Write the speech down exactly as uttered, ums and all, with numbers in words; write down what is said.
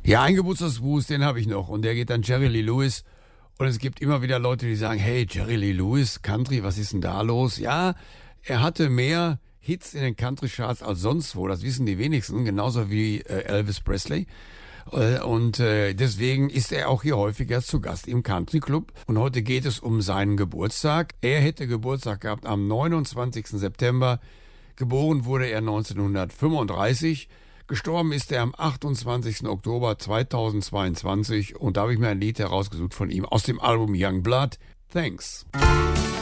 Ja, ein Geburtstagsgruß, den habe ich noch und der geht an Jerry Lee Lewis. Und es gibt immer wieder Leute, die sagen, hey, Jerry Lee Lewis, Country, was ist denn da los? Ja, er hatte mehr Hits in den Country-Charts als sonst wo, das wissen die wenigsten, genauso wie äh, Elvis Presley. Äh, und äh, deswegen ist er auch hier häufiger zu Gast im Country Club. Und heute geht es um seinen Geburtstag. Er hätte Geburtstag gehabt am neunundzwanzigsten September. Geboren wurde er neunzehnhundertfünfunddreißig. Gestorben ist er am achtundzwanzigsten Oktober zweitausendzweiundzwanzig und da habe ich mir ein Lied herausgesucht von ihm aus dem Album Young Blood. Thanks.